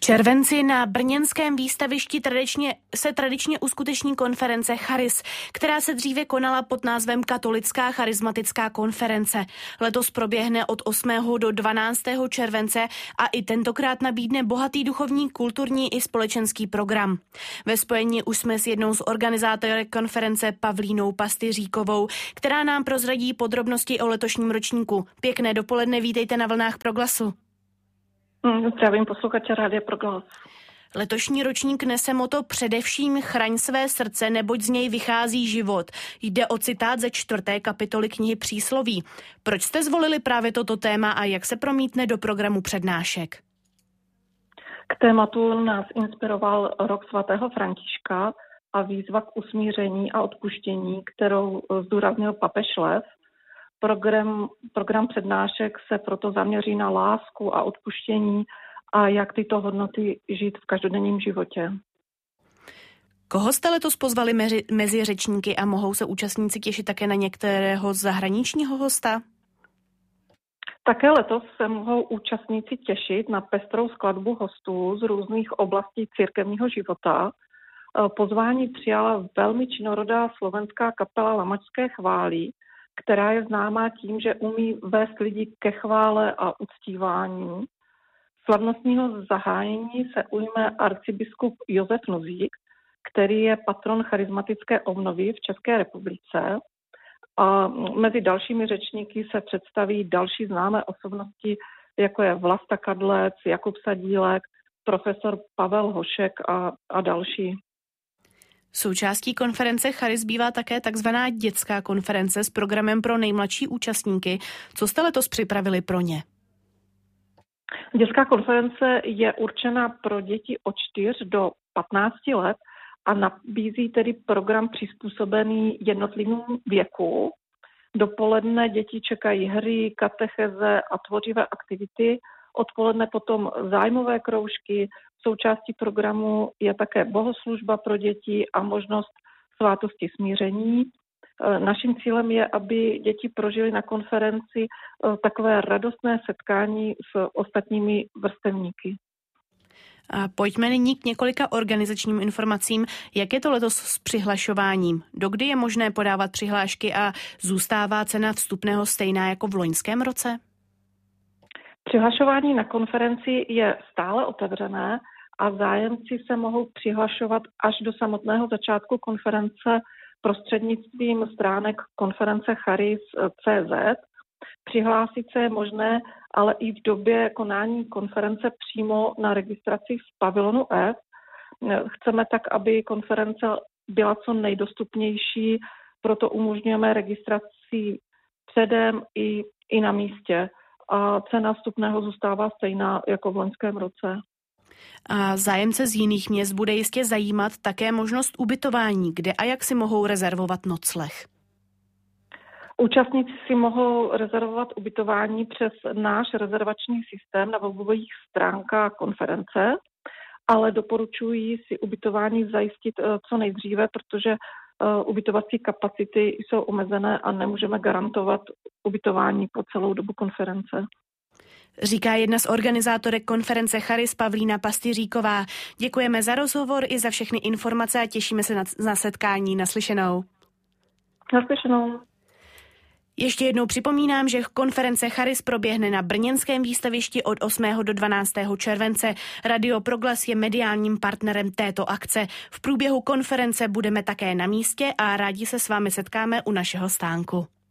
červenci na brněnském výstavišti tradičně uskuteční konference Charis, která se dříve konala pod názvem Katolická charismatická konference. Letos proběhne od 8. do 12. července a i tentokrát nabídne bohatý duchovní, kulturní i společenský program. Ve spojení už jsme s jednou z organizátorek konference Pavlínou Pastyříkovou, která nám prozradí podrobnosti o letošním ročníku. Pěkné dopoledne, vítejte na vlnách Proglasu. Zdravím posluchače Rádia Proglas. Letošní ročník nese motto především Chraň své srdce, neboť z něj vychází život. Jde o citát ze 4. kapitoly knihy Přísloví. Proč jste zvolili právě toto téma a jak se promítne do programu přednášek? K tématu nás inspiroval rok svatého Františka a výzva k usmíření a odpuštění, kterou zdůraznil papež Lev. Program přednášek se proto zaměří na lásku a odpuštění a jak tyto hodnoty žít v každodenním životě. Koho jste letos pozvali mezi řečníky a mohou se účastníci těšit také na některého zahraničního hosta? Také letos se mohou účastníci těšit na pestrou skladbu hostů z různých oblastí církevního života. Pozvání přijala velmi činorodá slovenská kapela Lamačské chvály, která je známá tím, že umí vést lidi ke chvále a uctívání. Slavnostního zahájení se ujme arcibiskup Josef Nuzík, který je patron charismatické obnovy v České republice. A mezi dalšími řečníky se představí další známé osobnosti, jako je Vlasta Kadlec, Jakub Sadílek, profesor Pavel Hošek a další. Součástí konference Charis bývá také takzvaná dětská konference s programem pro nejmladší účastníky. Co jste letos připravili pro ně? Dětská konference je určena pro děti od 4 do 15 let a nabízí tedy program přizpůsobený jednotlivému věku. Dopoledne děti čekají hry, katecheze a tvořivé aktivity. Odpoledne potom zájmové kroužky. Součástí programu je také bohoslužba pro děti a možnost svátosti smíření. Naším cílem je, aby děti prožily na konferenci takové radostné setkání s ostatními vrstevníky. A pojďme nyní k několika organizačním informacím. Jak je to letos s přihlašováním? Dokdy je možné podávat přihlášky a zůstává cena vstupného stejná jako v loňském roce? Přihlašování na konferenci je stále otevřené a zájemci se mohou přihlašovat až do samotného začátku konference prostřednictvím stránek konference Charis.cz. Přihlásit se je možné, ale i v době konání konference přímo na registraci v pavilonu F. Chceme tak, aby konference byla co nejdostupnější, proto umožňujeme registraci předem i na místě. A cena vstupného zůstává stejná jako v loňském roce. A zájemce z jiných měst bude jistě zajímat také možnost ubytování, kde a jak si mohou rezervovat nocleh. Účastníci si mohou rezervovat ubytování přes náš rezervační systém na webových stránkách konference, ale doporučuji si ubytování zajistit co nejdříve, protože ubytovací kapacity jsou omezené a nemůžeme garantovat ubytování po celou dobu konference. Říká jedna z organizátorek konference Charis Pavlína Pastyříková. Děkujeme za rozhovor i za všechny informace a těšíme se na setkání. Naslyšenou. Naslyšenou. Ještě jednou připomínám, že konference Charis proběhne na brněnském výstavišti od 8. do 12. července. Radio Proglas je mediálním partnerem této akce. V průběhu konference budeme také na místě a rádi se s vámi setkáme u našeho stánku.